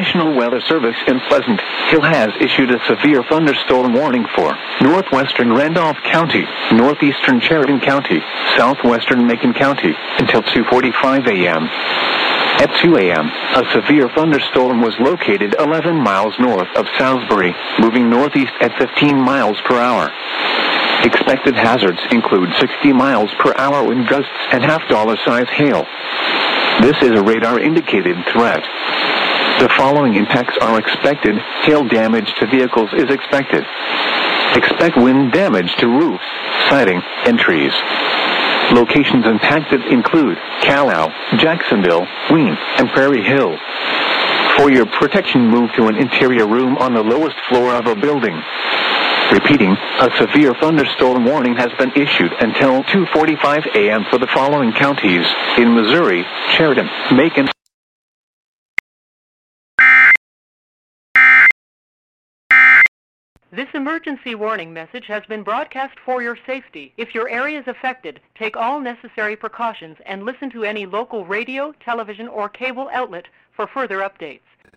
National Weather Service in Pleasant Hill has issued a severe thunderstorm warning for northwestern Randolph County, northeastern Sheridan County, southwestern Macon County until 2:45 a.m. At 2 a.m., a severe thunderstorm was located 11 miles north of Salisbury, moving northeast at 15 miles per hour. Expected hazards include 60 miles per hour wind gusts and half-dollar-size hail. This is a radar-indicated threat. The following impacts are expected. Hail damage to vehicles is expected. Expect wind damage to roofs, siding, and trees. Locations impacted include Calhoun, Jacksonville, Wayne, and Prairie Hill. For your protection, move to an interior room on the lowest floor of a building. Repeating, a severe thunderstorm warning has been issued until 2:45 a.m. for the following counties in Missouri: Sheridan, Macon. This emergency warning message has been broadcast for your safety. If your area is affected, take all necessary precautions and listen to any local radio, television, or cable outlet for further updates.